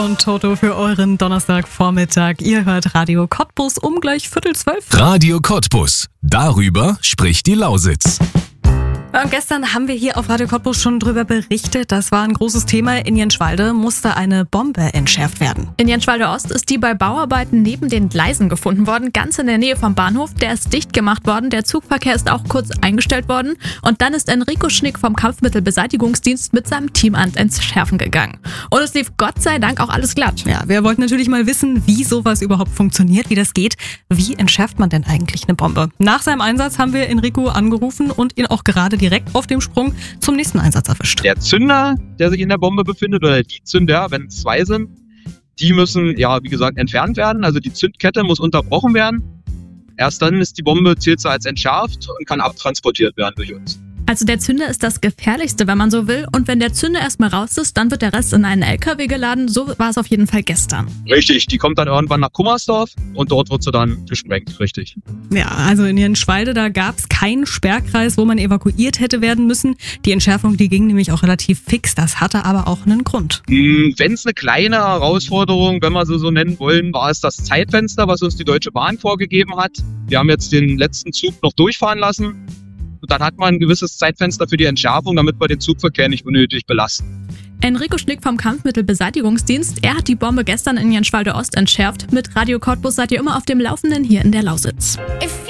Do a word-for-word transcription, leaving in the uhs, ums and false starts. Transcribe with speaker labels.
Speaker 1: Und Toto für euren Donnerstagvormittag. Ihr hört Radio Cottbus um gleich Viertel zwölf.
Speaker 2: Radio Cottbus. Darüber spricht die Lausitz.
Speaker 1: Und gestern haben wir hier auf Radio Cottbus schon drüber berichtet. Das war ein großes Thema. In Jenschwalde musste eine Bombe entschärft werden.
Speaker 3: In Jenschwalde Ost ist die bei Bauarbeiten neben den Gleisen gefunden worden, ganz in der Nähe vom Bahnhof. Der ist dicht gemacht worden, der Zugverkehr ist auch kurz eingestellt worden. Und dann ist Enrico Schnick vom Kampfmittelbeseitigungsdienst mit seinem Team ans Entschärfen gegangen. Und es lief Gott sei Dank auch alles glatt.
Speaker 1: Ja, wir wollten natürlich mal wissen, wie sowas überhaupt funktioniert, wie das geht. Wie entschärft man denn eigentlich eine Bombe? Nach seinem Einsatz haben wir Enrico angerufen und ihn auch gerade direkt auf dem Sprung zum nächsten Einsatz erwischt.
Speaker 4: Der Zünder, der sich in der Bombe befindet, oder die Zünder, wenn es zwei sind, die müssen, ja, wie gesagt, entfernt werden. Also die Zündkette muss unterbrochen werden. Erst dann ist die Bombe, zählt sie als entschärft und kann abtransportiert werden durch uns.
Speaker 3: Also der Zünder ist das Gefährlichste, wenn man so will. Und wenn der Zünder erstmal raus ist, dann wird der Rest in einen L K W geladen. So war es auf jeden Fall gestern.
Speaker 4: Richtig, die kommt dann irgendwann nach Kummersdorf und dort wird sie dann gesprengt, richtig.
Speaker 1: Ja, also in Jenschwalde, da gab es keinen Sperrkreis, wo man evakuiert hätte werden müssen. Die Entschärfung, die ging nämlich auch relativ fix. Das hatte aber auch einen Grund.
Speaker 4: Hm, wenn es eine kleine Herausforderung, wenn wir sie so nennen wollen, war es das Zeitfenster, was uns die Deutsche Bahn vorgegeben hat. Wir haben jetzt den letzten Zug noch durchfahren lassen. Und dann hat man ein gewisses Zeitfenster für die Entschärfung, damit wir den Zugverkehr nicht unnötig belasten.
Speaker 3: Enrico Schnick vom Kampfmittelbeseitigungsdienst, er hat die Bombe gestern in Jenschwalde Ost entschärft. Mit Radio Cottbus seid ihr immer auf dem Laufenden hier in der Lausitz.
Speaker 5: If